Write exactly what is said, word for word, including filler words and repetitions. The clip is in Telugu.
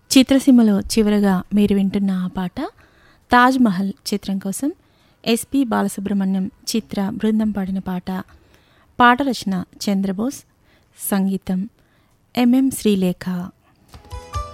చిత్రసీమలో చివరగా మీరు వింటున్న ఆ పాట తాజ్ మహల్ చిత్రం కోసం ఎస్పి బాలసుబ్రహ్మణ్యం చిత్ర బృందం పాడిన పాట. పాట రచన చంద్రబోస్, సంగీతం ఎంఎం శ్రీలేఖ.